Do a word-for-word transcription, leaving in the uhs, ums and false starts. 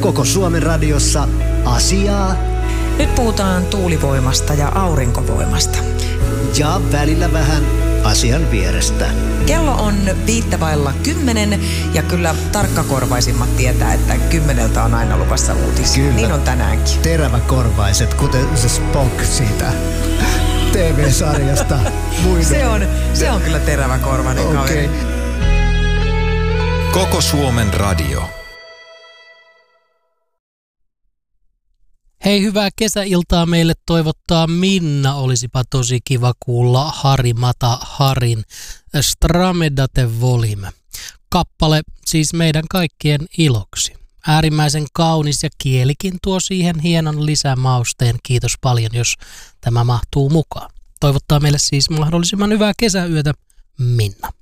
Koko Suomen radiossa asiaa Nyt puhutaan tuulivoimasta ja aurinkovoimasta. ja välillä vähän asian vierestä. Kello on viittä vailla kymmenen ja kyllä tarkkakorvaisimmat tietää, että kymmeneltä on aina luvassa uutisia. Kyllä. Niin on tänäänkin. Teräväkorvaiset, kuten se Spock siitä T V-sarjasta. Muiden. Se on, se on kyllä teräväkorvainen Okei. kaveri. Koko Suomen radio. Hei, hyvää kesäiltaa meille toivottaa Minna. Olisipa tosi kiva kuulla Hari Mata Harin Stramedate Volim. Kappale siis meidän kaikkien iloksi. Äärimmäisen kaunis ja kielikin tuo siihen hienon lisämausteen. Kiitos paljon, jos tämä mahtuu mukaan. Toivottaa meille siis mahdollisimman hyvää kesäyötä Minna.